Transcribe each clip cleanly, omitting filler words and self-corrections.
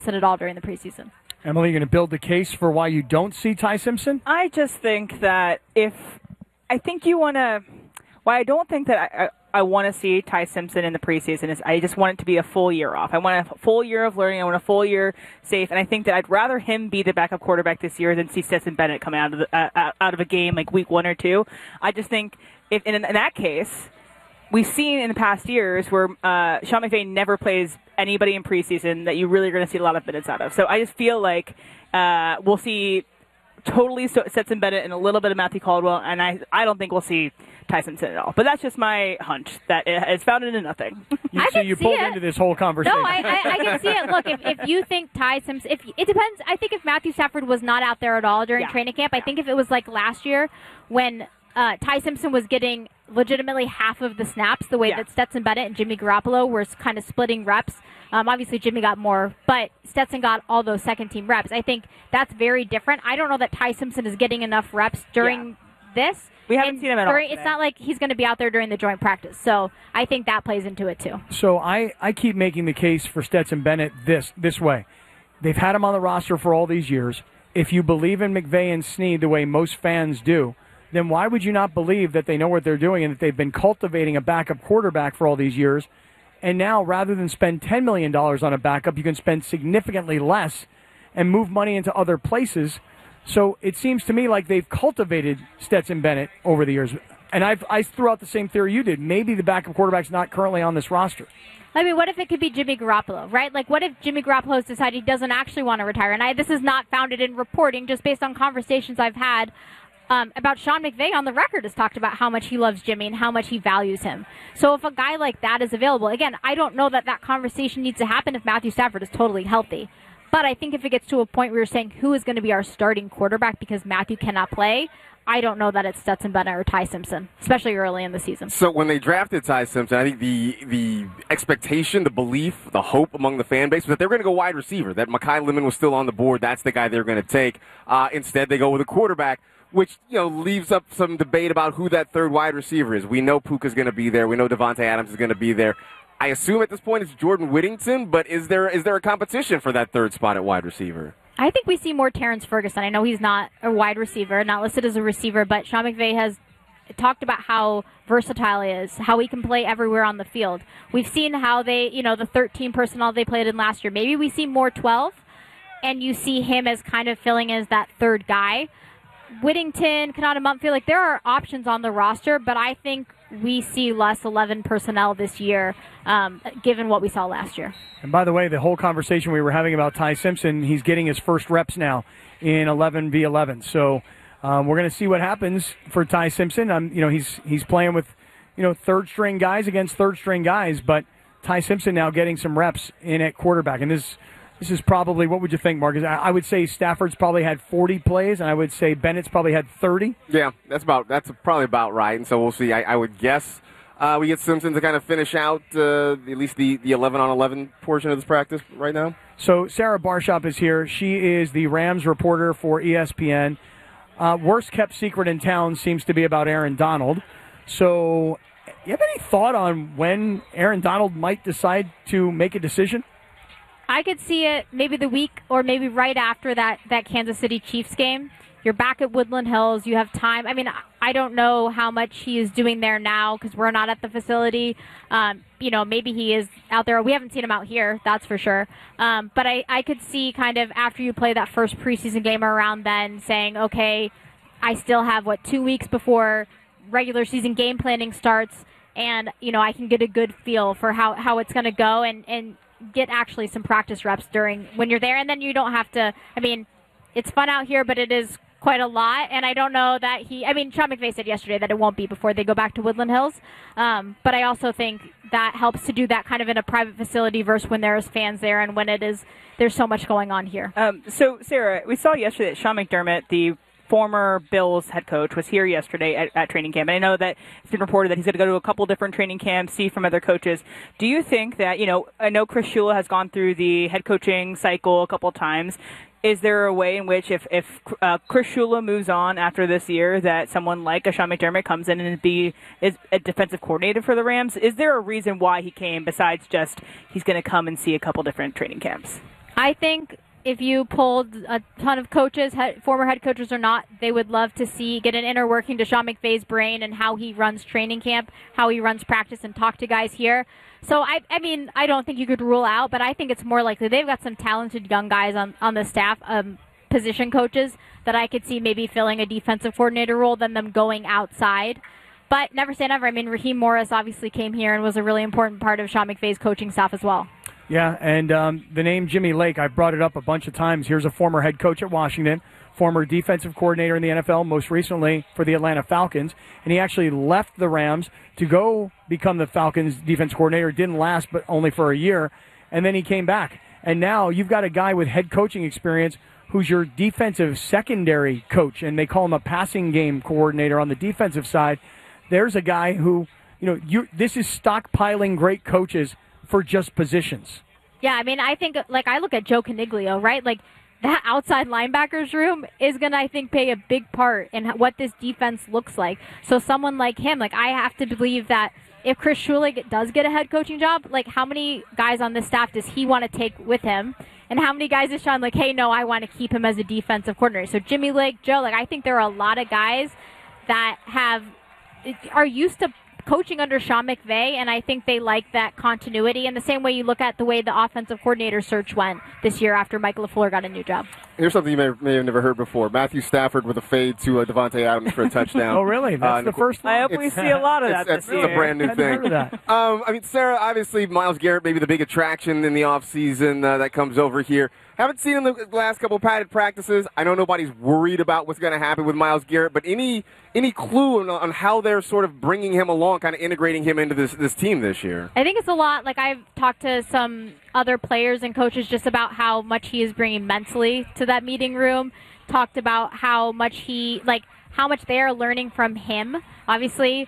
at all during the preseason. Emily, you're going to build the case for why you don't see Ty Simpson? I just think that I don't think that I want to see Ty Simpson in the preseason is I just want it to be a full year off. I want a full year of learning. I want a full year safe, and I think that I'd rather him be the backup quarterback this year than see Stetson Bennett come out of a game like week 1 or 2. I just think if in that case, we've seen in the past years where Sean McVay never plays anybody in preseason that you really are going to see a lot of minutes out of. So I just feel like we'll see totally Stetson Bennett and a little bit of Matthew Caldwell, and I don't think we'll see Ty Simpson at all. But that's just my hunch that it's founded in nothing. You pulled into this whole conversation. No, I can see it. Look, if you think Ty Simpson, it depends. I think if Matthew Stafford was not out there at all during training camp, I think if it was like last year when Ty Simpson was getting legitimately half of the snaps, the way that Stetson Bennett and Jimmy Garoppolo were kind of splitting reps. Obviously, Jimmy got more, but Stetson got all those second-team reps. I think that's very different. I don't know that Ty Simpson is getting enough reps during this. We haven't seen him at all. It's not like he's going to be out there during the joint practice. So I think that plays into it, too. So I keep making the case for Stetson Bennett this way. They've had him on the roster for all these years. If you believe in McVay and Snead the way most fans do, then why would you not believe that they know what they're doing and that they've been cultivating a backup quarterback for all these years? And now, rather than spend $10 million on a backup, you can spend significantly less and move money into other places. So it seems to me like they've cultivated Stetson Bennett over the years. And I threw out the same theory you did. Maybe the backup quarterback's not currently on this roster. I mean, what if it could be Jimmy Garoppolo, right? Like, what if Jimmy Garoppolo has decided he doesn't actually want to retire? And this is not founded in reporting, just based on conversations I've had about Sean McVay on the record has talked about how much he loves Jimmy and how much he values him. So if a guy like that is available, again, I don't know that conversation needs to happen if Matthew Stafford is totally healthy. But I think if it gets to a point where you're saying who is going to be our starting quarterback because Matthew cannot play, I don't know that it's Stetson Bennett or Ty Simpson, especially early in the season. So when they drafted Ty Simpson, I think the expectation, the belief, the hope among the fan base was that they were going to go wide receiver, that Mekhi Lemon was still on the board. That's the guy they were going to take. Instead, they go with a quarterback, which leaves up some debate about who that third wide receiver is. We know Puka's going to be there. We know Devontae Adams is going to be there. I assume at this point it's Jordan Whittington, but is there a competition for that third spot at wide receiver? I think we see more Terrence Ferguson. I know he's not a wide receiver, not listed as a receiver, but Sean McVay has talked about how versatile he is, how he can play everywhere on the field. We've seen how they, the 13 personnel they played in last year. Maybe we see more 12, and you see him as kind of filling as that third guy. Whittington, Kanata Mumpfield, like there are options on the roster, but I think we see less 11 personnel this year, given what we saw last year. And by the way, the whole conversation we were having about Ty Simpson, he's getting his first reps now in 11v11. So we're going to see what happens for Ty Simpson. He's playing with third string guys against third string guys, but Ty Simpson now getting some reps in at quarterback, and this is probably, what would you think, Marcus? I would say Stafford's probably had 40 plays, and I would say Bennett's probably had 30. Yeah, that's probably about right, and so we'll see. I would guess we get Simpson to kind of finish out at least the 11-on-11 portion of this practice right now. So Sarah Barshop is here. She is the Rams reporter for ESPN. Worst kept secret in town seems to be about Aaron Donald. So you have any thought on when Aaron Donald might decide to make a decision? I could see it maybe the week or maybe right after that Kansas City Chiefs game. You're back at Woodland Hills. You have time. I mean, I don't know how much he is doing there now because we're not at the facility. Maybe he is out there. We haven't seen him out here, that's for sure. But I could see kind of after you play that first preseason game around then saying, okay, I still have, 2 weeks before regular season game planning starts, and, I can get a good feel for how it's going to go and get actually some practice reps when you're there, and then you don't have to. I mean, it's fun out here, but it is quite a lot, and I don't know that Sean McVay said yesterday that it won't be before they go back to Woodland Hills, but I also think that helps to do that kind of in a private facility versus when there's fans there and when there's so much going on here. So, Sarah, we saw yesterday that Sean McDermott, the former Bills head coach, was here yesterday at training camp. And I know that it's been reported that he's going to go to a couple different training camps, see from other coaches. Do you think that, I know Chris Shula has gone through the head coaching cycle a couple of times. Is there a way in which if Chris Shula moves on after this year that someone like a Sean McDermott comes in and is a defensive coordinator for the Rams? Is there a reason why he came besides just he's going to come and see a couple different training camps? I think if you pulled a ton of coaches, former head coaches or not, they would love to get an inner working to Sean McVay's brain and how he runs training camp, how he runs practice, and talk to guys here. So, I mean, I don't think you could rule out, but I think it's more likely they've got some talented young guys on the staff, position coaches, that I could see maybe filling a defensive coordinator role than them going outside. But never say never. I mean, Raheem Morris obviously came here and was a really important part of Sean McVay's coaching staff as well. Yeah, and the name Jimmy Lake, I've brought it up a bunch of times. Here's a former head coach at Washington, former defensive coordinator in the NFL, most recently for the Atlanta Falcons, and he actually left the Rams to go become the Falcons defense coordinator. It didn't last, but only for a year, and then he came back. And now you've got a guy with head coaching experience who's your defensive secondary coach, and they call him a passing game coordinator on the defensive side. There's a guy who, this is stockpiling great coaches for just positions. Yeah, I mean, I think, I look at Joe Caniglio, right? Like, that outside linebackers room is going to, I think, play a big part in what this defense looks like. So someone like him, I have to believe that if Chris Schulich does get a head coaching job, how many guys on this staff does he want to take with him? And how many guys is Sean hey, no, I want to keep him as a defensive coordinator? So Jimmy Lake, Joe, I think there are a lot of guys that are used to coaching under Sean McVay, and I think they like that continuity in the same way you look at the way the offensive coordinator search went this year after Mike LaFleur got a new job. Here's something you may have never heard before. Matthew Stafford with a fade to Devontae Adams for a touchdown. Oh, really? That's the first one? I hope we see a lot of that this year. It's a brand new thing. I mean, Sarah, obviously Myles Garrett may be the big attraction in the offseason that comes over here. Haven't seen him the last couple of padded practices. I know nobody's worried about what's going to happen with Myles Garrett, but any clue on how they're sort of bringing him along, kind of integrating him into this team this year? I think it's a lot. I've talked to some other players and coaches just about how much he is bringing mentally to that meeting room. Talked about how much how much they are learning from him. Obviously,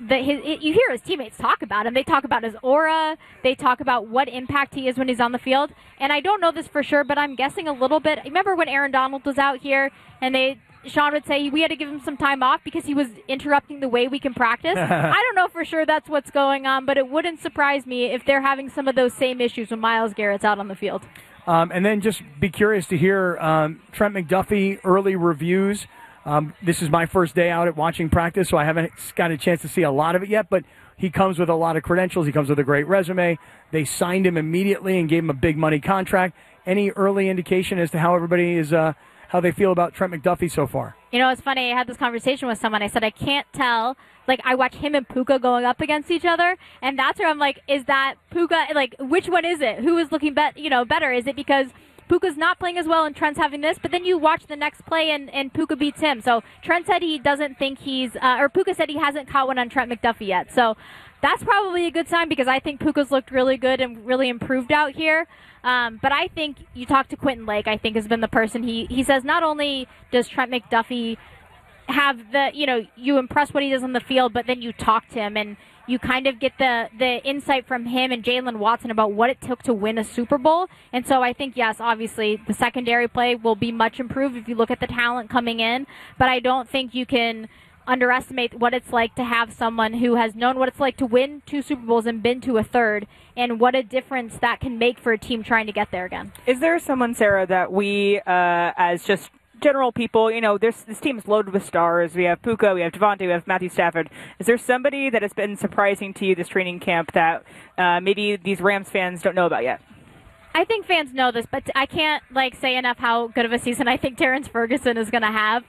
you hear his teammates talk about him. They talk about his aura. They talk about what impact he is when he's on the field. And I don't know this for sure, but I'm guessing a little bit. Remember when Aaron Donald was out here and Sean would say we had to give him some time off because he was interrupting the way we can practice? I don't know for sure that's what's going on, but it wouldn't surprise me if they're having some of those same issues when Myles Garrett's out on the field. And then just be curious to hear Trent McDuffie early reviews. This is my first day out at watching practice, so I haven't got a chance to see a lot of it yet, but he comes with a lot of credentials. He comes with a great resume. They signed him immediately and gave him a big money contract. Any early indication as to how everybody is, how they feel about Trent McDuffie so far? It's funny. I had this conversation with someone. I said, I can't tell. I watch him and Puka going up against each other, and that's where I'm is that Puka, which one is it? Who is looking better? Is it because Puka's not playing as well and Trent's having this, but then you watch the next play and Puka beats him. So Trent said he doesn't think or Puka said he hasn't caught one on Trent McDuffie yet. So that's probably a good sign because I think Puka's looked really good and really improved out here. But I think you talk to Quentin Lake, I think has been the person he says not only does Trent McDuffie have you impress what he does on the field, but then you talk to him and you kind of get the insight from him and Jalen Watson about what it took to win a Super Bowl. And so I think, yes, obviously the secondary play will be much improved if you look at the talent coming in. But I don't think you can underestimate what it's like to have someone who has known what it's like to win 2 Super Bowls and been to a third, and what a difference that can make for a team trying to get there again. Is there someone, Sarah, that we, as just general people, this team is loaded with stars. We have Puka, we have Devontae, we have Matthew Stafford. Is there somebody that has been surprising to you this training camp that maybe these Rams fans don't know about yet? I think fans know this, but I can't say enough how good of a season I think Terrence Ferguson is going to have.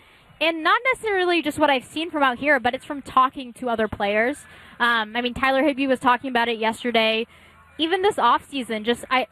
And not necessarily just what I've seen from out here, but it's from talking to other players. Tyler Higbee was talking about it yesterday. Even this offseason,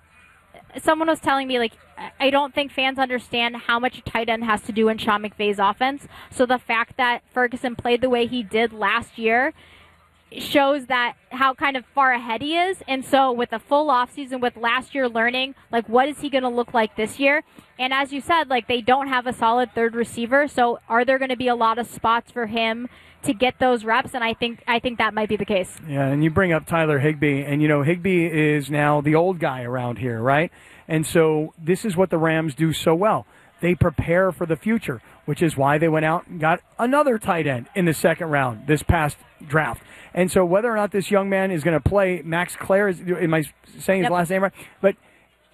someone was telling me, I don't think fans understand how much a tight end has to do in Sean McVay's offense. So the fact that Ferguson played the way he did last year shows that how kind of far ahead he is. And so with a full offseason, with last year learning, what is he going to look like this year? And as you said, they don't have a solid third receiver. So are there going to be a lot of spots for him to get those reps? And I think that might be the case. Yeah, and you bring up Tyler Higbee, and Higbee is now the old guy around here, right? And so this is what the Rams do so well. They prepare for the future, which is why they went out and got another tight end in the second round this past draft. And so whether or not this young man is going to play, Max Clare, am I saying his last name right? But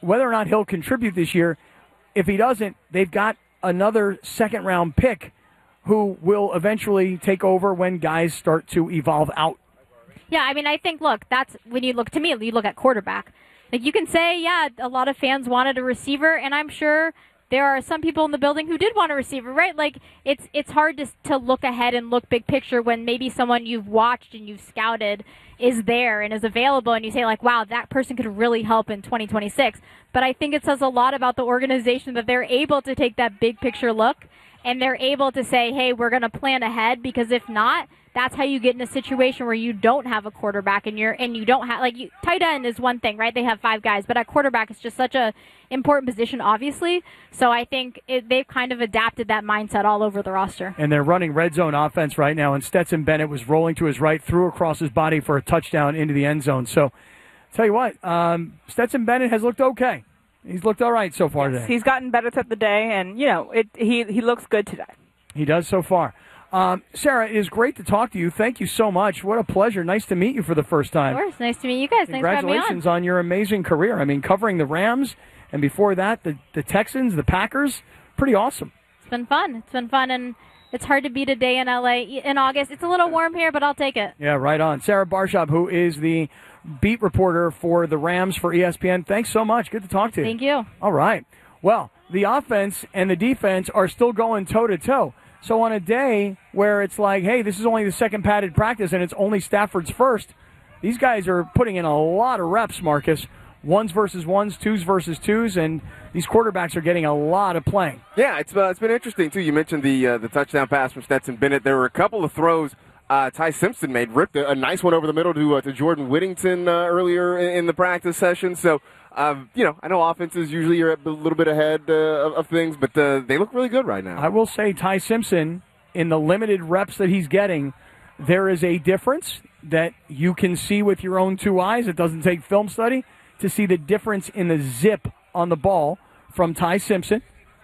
whether or not he'll contribute this year, if he doesn't, they've got another second-round pick who will eventually take over when guys start to evolve out. Yeah, I mean, I think, look, that's when you look, to me, you look at quarterback. Like, you can say, yeah, a lot of fans wanted a receiver, and I'm sure there are some people in the building who did want a receiver, right? Like, it's hard to look ahead and look big picture when maybe someone you've watched and you've scouted is there and is available, and you say, like, wow, that person could really help in 2026. But I think it says a lot about the organization that they're able to take that big picture look, and they're able to say, hey, we're going to plan ahead, because if not, that's how you get in a situation where you don't have a quarterback and you don't have, like, tight end is one thing, right? They have 5 guys, but at quarterback it's just such a important position, obviously. So I think they've kind of adapted that mindset all over the roster. And they're running red zone offense right now, and Stetson Bennett was rolling to his right, threw across his body for a touchdown into the end zone. So, tell you what, Stetson Bennett has looked okay. He's looked all right so far today. He's gotten better throughout the day, and, he looks good today. He does so far. Sarah, it is great to talk to you. Thank you so much. What a pleasure. Nice to meet you for the first time. Of course. Nice to meet you guys. Thanks for having me on. Congratulations on your amazing career. I mean, covering the Rams, and before that, the Texans, the Packers. Pretty awesome. It's been fun. And it's hard to beat a day in L.A. in August. It's a little warm here, but I'll take it. Yeah, right on. Sarah Barshop, who is the beat reporter for the Rams for ESPN. Thanks so much. Good to talk to you. Thank you. All right. Well, the offense and the defense are still going toe-to-toe. So on a day where it's like, hey, this is only the second padded practice and it's only Stafford's first, these guys are putting in a lot of reps, Marcus. 1s versus 1s, 2s versus 2s, and these quarterbacks are getting a lot of playing. Yeah, it's been interesting, too. You mentioned the touchdown pass from Stetson Bennett. There were a couple of throws Ty Simpson made, ripped a nice one over the middle to Jordan Whittington earlier in the practice session. So, I know offenses usually are a little bit ahead of things, but they look really good right now. I will say Ty Simpson, in the limited reps that he's getting, there is a difference that you can see with your own 2 eyes. It doesn't take film study to see the difference in the zip on the ball from Ty Simpson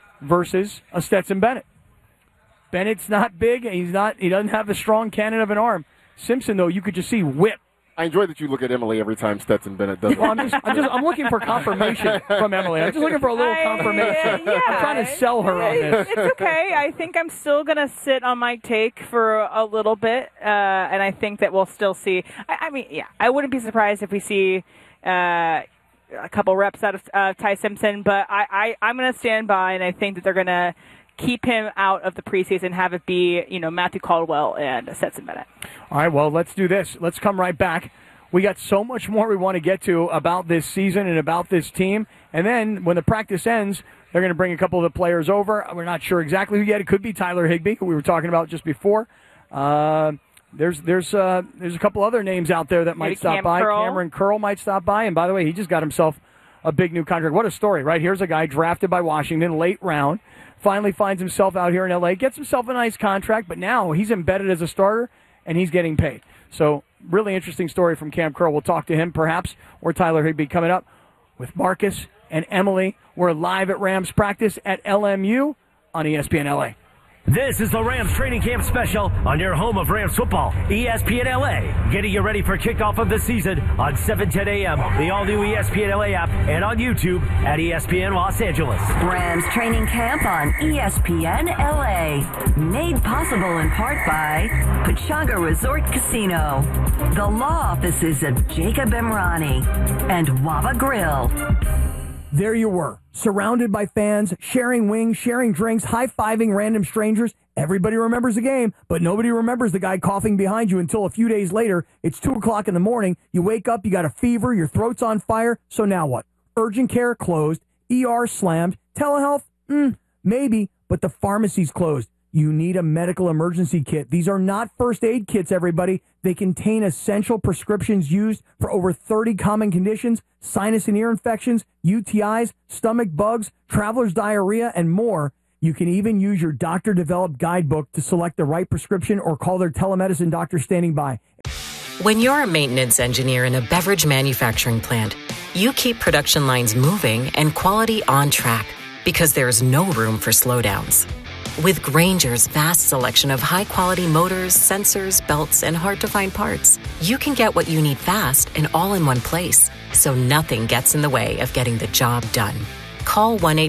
versus a Stetson Bennett. Bennett's not big, and he doesn't have the strong cannon of an arm. Simpson, though, you could just see whip. I enjoy that you look at Emily every time Stetson Bennett does it. Well, I'm looking for confirmation from Emily. I'm just looking for a little confirmation. Yeah. I'm trying to sell her on this. It's okay. I think I'm still going to sit on my take for a little bit, and I think that we'll still see. I wouldn't be surprised if we see a couple reps out of Ty Simpson, but I'm going to stand by, and I think that they're going to keep him out of the preseason, have it be, Matthew Caldwell and Stetson Bennett. All right, well, let's do this. Let's come right back. We got so much more we want to get to about this season and about this team. And then when the practice ends, they're going to bring a couple of the players over. We're not sure exactly who yet. It could be Tyler Higbee, who we were talking about just before. There's a couple other names out there that might stop by. Cameron Curl might stop by. And by the way, he just got himself a big new contract. What a story, right? Here's a guy drafted by Washington, late round. Finally finds himself out here in L.A., gets himself a nice contract, but now he's embedded as a starter, and he's getting paid. So, really interesting story from Cam Curl. We'll talk to him, perhaps, or Tyler Higbee coming up with Marcus and Emily. We're live at Rams practice at LMU on ESPN LA. This is the Rams Training Camp Special on your home of Rams football, ESPN LA. Getting you ready for kickoff of the season on 7:10 a.m., the all-new ESPN LA app, and on YouTube at ESPN Los Angeles. Rams Training Camp on ESPN LA. Made possible in part by Pechanga Resort Casino, the law offices of Jacob Emrani, and Wava Grill. There you were, surrounded by fans, sharing wings, sharing drinks, high-fiving random strangers. Everybody remembers the game, but nobody remembers the guy coughing behind you until a few days later. It's 2 o'clock in the morning. You wake up, you got a fever, your throat's on fire. So now what? Urgent care closed, ER slammed, telehealth? Maybe, but the pharmacy's closed. You need a medical emergency kit. These are not first aid kits, everybody. They contain essential prescriptions used for over 30 common conditions, sinus and ear infections, UTIs, stomach bugs, traveler's diarrhea, and more. You can even use your doctor-developed guidebook to select the right prescription or call their telemedicine doctor standing by. When you're a maintenance engineer in a beverage manufacturing plant, you keep production lines moving and quality on track because there's no room for slowdowns. With Grainger's vast selection of high-quality motors, sensors, belts, and hard-to-find parts, you can get what you need fast and all in one place, so nothing gets in the way of getting the job done. Call